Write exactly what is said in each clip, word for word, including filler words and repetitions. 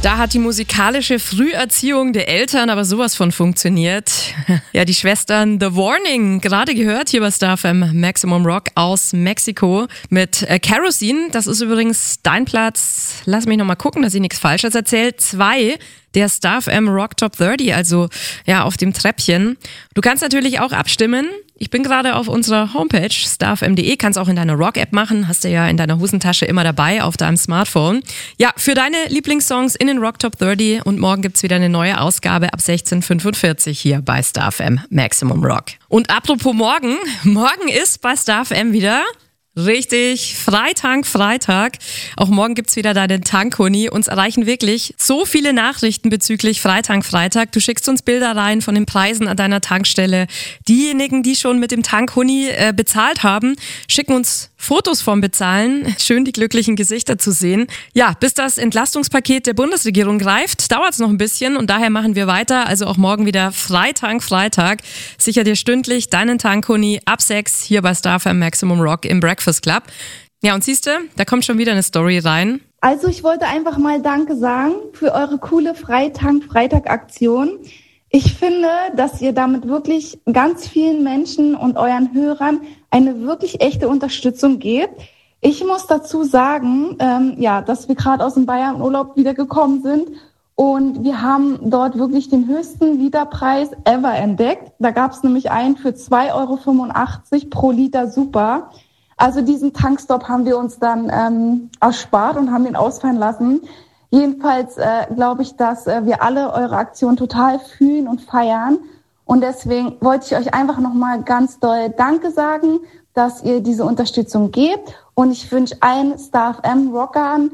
Da hat die musikalische Früherziehung der Eltern aber sowas von funktioniert. Ja, die Schwestern The Warning, gerade gehört hier bei Star F M Maximum Rock aus Mexiko mit äh, Kerosene. Das ist übrigens dein Platz. Lass mich nochmal gucken, dass ich nichts Falsches erzähle. Zwei der Star F M Rock Top dreißig, also ja auf dem Treppchen. Du kannst natürlich auch abstimmen. Ich bin gerade auf unserer Homepage starfm punkt de, kannst auch in deiner Rock-App machen, hast du ja in deiner Hosentasche immer dabei auf deinem Smartphone. Ja, für deine Lieblingssongs in den Rock Top dreißig und morgen gibt's wieder eine neue Ausgabe ab sechzehn Uhr fünfundvierzig hier bei Star F M Maximum Rock. Und apropos morgen, morgen ist bei Star F M wieder... Richtig, Freitag, Freitag. Auch morgen gibt's wieder deinen Tankhuni. Uns erreichen wirklich so viele Nachrichten bezüglich Freitag, Freitag. Du schickst uns Bilder rein von den Preisen an deiner Tankstelle. Diejenigen, die schon mit dem Tankhuni äh, bezahlt haben, schicken uns Fotos vom Bezahlen. Schön die glücklichen Gesichter zu sehen. Ja, bis das Entlastungspaket der Bundesregierung greift, dauert's noch ein bisschen und daher machen wir weiter. Also auch morgen wieder Freitag, Freitag. Sicher dir stündlich deinen Tankhuni ab sechs hier bei Star F M Maximum Rock im Breakfast Club. Ja, und siehst du, da kommt schon wieder eine Story rein. Also ich wollte einfach mal Danke sagen für eure coole Freitag-Freitag-Aktion. Ich finde, dass ihr damit wirklich ganz vielen Menschen und euren Hörern eine wirklich echte Unterstützung gebt. Ich muss dazu sagen, ähm, ja, dass wir gerade aus dem Bayern-Urlaub wiedergekommen sind und wir haben dort wirklich den höchsten Literpreis ever entdeckt. Da gab es nämlich einen für zwei Euro fünfundachtzig pro Liter Super. Also diesen Tankstopp haben wir uns dann ähm, erspart und haben den ausfallen lassen. Jedenfalls äh, glaube ich, dass äh, wir alle eure Aktion total fühlen und feiern. Und deswegen wollte ich euch einfach nochmal ganz doll Danke sagen, dass ihr diese Unterstützung gebt. Und ich wünsche allen Star F M-Rockern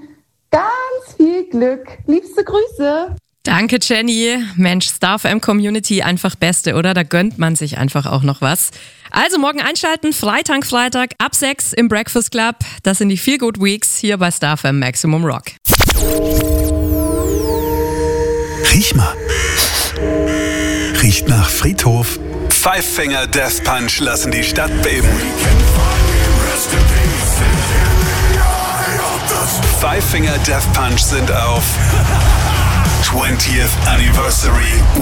ganz viel Glück. Liebste Grüße. Danke, Jenny. Mensch, Star F M Community einfach Beste, oder? Da gönnt man sich einfach auch noch was. Also morgen einschalten, Freitag, Freitag ab sechs im Breakfast Club. Das sind die Feel Good Weeks hier bei Star F M Maximum Rock. Riech mal. Riecht nach Friedhof. Five Finger Death Punch lassen die Stadt beben. Five Finger Death Punch sind auf twentieth Anniversary